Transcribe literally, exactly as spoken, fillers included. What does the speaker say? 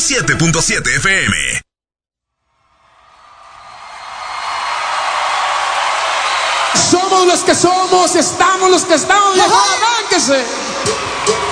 siete punto siete F M. Somos los que somos, estamos los que estamos, viejo, arránquese.